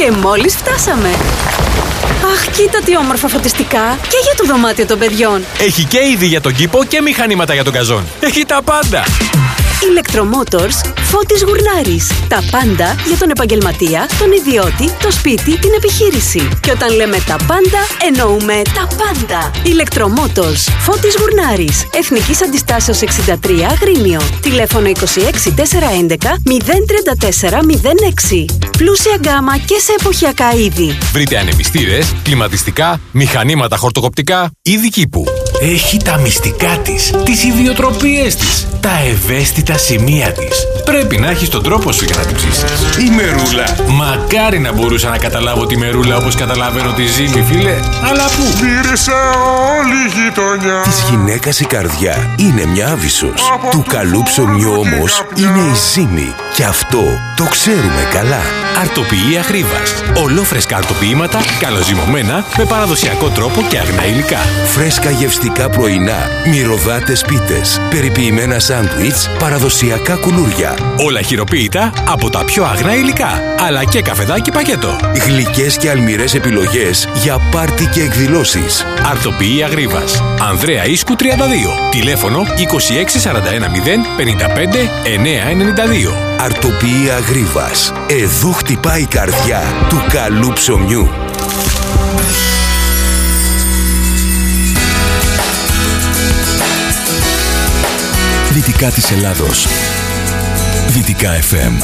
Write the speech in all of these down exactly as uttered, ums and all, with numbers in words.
Και μόλις φτάσαμε. Αχ, κοίτα τι όμορφα φωτιστικά. Και για το δωμάτιο των παιδιών. Έχει και είδη για τον κήπο και μηχανήματα για τον καζόν. Έχει τα πάντα. Electromotors Φώτης Γουρνάρης. Τα πάντα για τον επαγγελματία, τον ιδιώτη, το σπίτι, την επιχείρηση. Και όταν λέμε τα πάντα, εννοούμε τα πάντα. Electromotors Φώτης Γουρνάρης. Εθνικής Αντιστάσεως εξήντα τρία Αγρίνιο. Τηλέφωνο είκοσι έξι τετρακόσια έντεκα μηδέν τριάντα τέσσερα μηδέν έξι. Πλούσια γκάμα και σε εποχιακά είδη. Βρείτε ανεμιστήρες, κλιματιστικά, μηχανήματα χορτοκοπτικά, είδη κήπου. Έχει τα μυστικά της, τις ιδιοτροπίες της, τα ευαίσθητα σημεία της. Πρέπει να έχεις τον τρόπο σου για να την ψήσεις. Η μερούλα. Μακάρι να μπορούσα να καταλάβω τη μερούλα όπως καταλαβαίνω τη ζύμη, φίλε. Αλλά πού? Μύρισε όλη η γειτονιά. Της γυναίκας η καρδιά είναι μια άβυσσος. Του καλού ψωμιού όμως είναι η ζύμη. Και αυτό το ξέρουμε καλά. Αρτοποιή Αγρίβας. Ολόφρεσκα αρτοποιήματα, καλοζυμωμένα, με παραδοσιακό τρόπο και αγνά υλικά. Φρέσκα γευστικά πρωινά, μυρωδάτες πίτες, περιποιημένα σάντουιτς, παραδοσιακά κουλούρια. Όλα χειροποίητα από τα πιο αγνά υλικά, αλλά και καφεδάκι πακέτο. Γλυκές και αλμυρές επιλογές για πάρτι και εκδηλώσεις. Αρτοποιή Αγρίβας. Ανδρέα Ίσκου τριάντα δύο. Τηλέφωνο είκοσι έξι σαράντα ένα μηδέν πενήντα πέντε εννιακόσια ενενήντα δύο. Αρτοποιή Αγρίβας. Εδώ χτυπάει η καρδιά του καλού ψωμιού. Δυτικά της Ελλάδος. Δυτικά εφ εμ.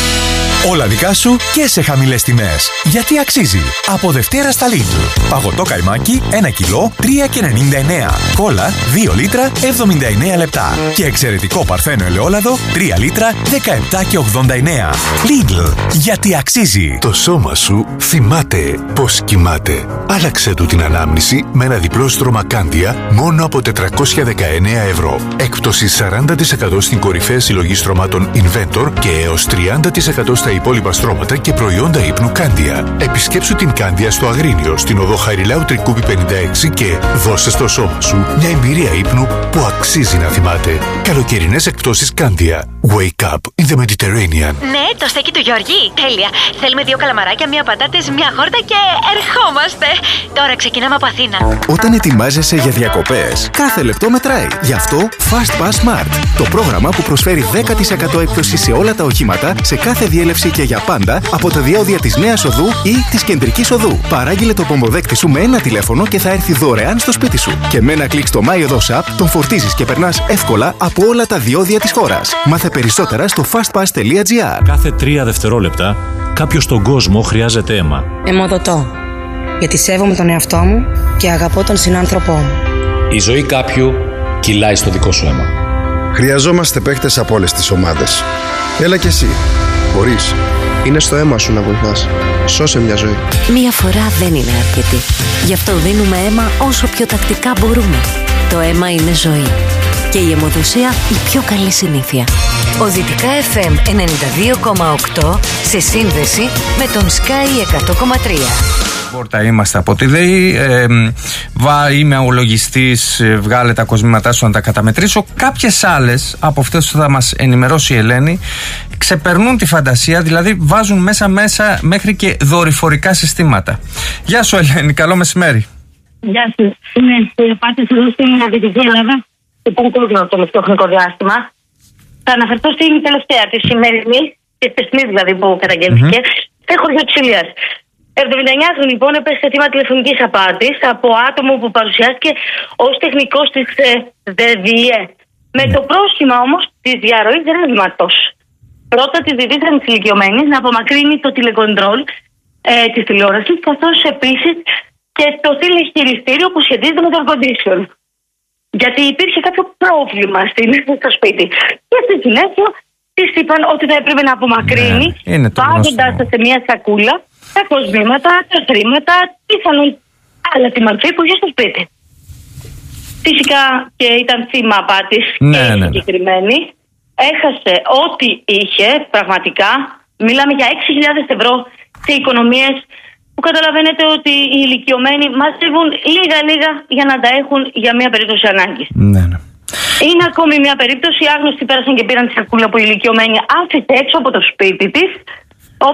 Όλα δικά σου και σε χαμηλές τιμές. Γιατί αξίζει. Από Δευτέρα στα Lidl. Παγωτό καϊμάκι ένα κιλό τρία και ενενήντα εννέα. Κόλλα δύο λίτρα εβδομήντα εννέα λεπτά. Και εξαιρετικό παρθένο ελαιόλαδο τρία λίτρα δεκαεπτά και ογδόντα εννέα. Lidl. Γιατί αξίζει. Το σώμα σου θυμάται πώς κοιμάται. Άλλαξε του την ανάμνηση με ένα διπλό στρώμα Κάντια μόνο από τετρακόσια δεκαεννέα ευρώ. Έκπτωση σαράντα τοις εκατό στην κορυφαία συλλογή στρωμάτων Inventor και έως τριάντα τοις εκατό στα υπόλοιπα στρώματα και προϊόντα ύπνου Κάντια. Επισκέψου την Κάντια στο Αγρίνιο, στην οδό Χαριλάου Τρικούπη πενήντα έξι και δώσε στο σώμα σου μια εμπειρία ύπνου που αξίζει να θυμάται. Καλοκαιρινές εκπτώσεις Κάντια. Wake up in the Mediterranean. Ναι, το στέκι του Γιώργη. Τέλεια. Θέλουμε δύο καλαμαράκια, μία πατάτες, μία χόρτα και ερχόμαστε. Τώρα ξεκινάμε από Αθήνα. Όταν ετοιμάζεσαι για διακοπές, κάθε λεπτό μετράει. Γι' αυτό Fast Pass Smart. Το πρόγραμμα που προσφέρει δέκα τοις εκατό έκπτωση σε όλα τα οχήματα, σε κάθε διέλευση και για πάντα από τα διόδια της Νέας Οδού ή της Κεντρικής Οδού. Παράγγειλε το πομποδέκτη σου με ένα τηλέφωνο και θα έρθει δωρεάν στο σπίτι σου. Και με ένα κλικ στο MyOdos App τον φορτίζεις και περνάς εύκολα από όλα τα διόδια της χώρας. Μάθε περισσότερα στο fastpass τελεία gr. Κάθε τρία δευτερόλεπτα κάποιος στον κόσμο χρειάζεται αίμα. Αιμοδοτώ. Γιατί σέβομαι τον εαυτό μου και αγαπώ τον συνάνθρωπό μου. Η ζωή κάποιου κυλάει στο δικό σου αίμα. Χρειαζόμαστε παίχτες από όλες τις ομάδες. Έλα κι εσύ. Μπορείς. Είναι στο αίμα σου να βοηθάς. Σώσε μια ζωή. Μία φορά δεν είναι αρκετή. Γι' αυτό δίνουμε αίμα όσο πιο τακτικά μπορούμε. Το αίμα είναι ζωή. Και η αιμοδοσία η πιο καλή συνήθεια. Ο Δυτικά εφ εμ ενενήντα δύο κόμμα οκτώ σε σύνδεση με τον Sky εκατό κόμμα τρία. Πόρτα είμαστε από τη ΔΕΗ. Ε, βα, είμαι ο λογιστής. Ε, βγάλε τα κοσμήματά σου να τα καταμετρήσω. Κάποιες άλλες από αυτές που θα μας ενημερώσει η Ελένη ξεπερνούν τη φαντασία, δηλαδή βάζουν μέσα μέσα μέχρι και δορυφορικά συστήματα. Γεια σου Ελένη, καλό μεσημέρι. Γεια σου. Είμαι πάτης εδώ στην Δυτική Ελλάδα. Λοιπόν, κόσμο το τελευταίο χρονικό διάστημα. Θα αναφερθώ στην τελευταία, τη σημερινή, τη χθεσινή δηλαδή που καταγγέλθηκε, mm-hmm. χωριό της Ηλίας. εβδομήντα εννέα λοιπόν έπεσε θύμα τηλεφωνικής απάτης από άτομο που παρουσιάστηκε ως τεχνικός της ε, ΔΕΔΙΕ. Με το πρόσχημα όμως της διαρροής ρεύματος. Πρώτα τη ζητήσαν τις ηλικιωμένες να απομακρύνει το τηλεκοντρόλ ε, της τηλεόρασης, καθώς επίσης και το τηλεχειριστήριο που σχετίζεται με το air condition. Γιατί υπήρχε κάποιο πρόβλημα στην, στο σπίτι. Και στη συνέχεια της είπαν ότι θα έπρεπε να απομακρύνει, ναι, βάζοντας σε μια σακούλα τα κοσμήματα, τα χρήματα, πιθανόν άλλα τη μορφή που είχε στο σπίτι. Φυσικά και ήταν θύμα απάτης, ναι, και ναι, συγκεκριμένη. Έχασε ό,τι είχε πραγματικά. Μιλάμε για έξι χιλιάδες ευρώ σε οικονομίες που καταλαβαίνετε ότι οι ηλικιωμένοι μαζεύουν λίγα-λίγα για να τα έχουν για μια περίπτωση ανάγκης. Ναι, ναι. Είναι ακόμη μια περίπτωση. Οι άγνωστοι πέρασαν και πήραν τη σακούλα που η ηλικιωμένη άφησε έξω από το σπίτι της.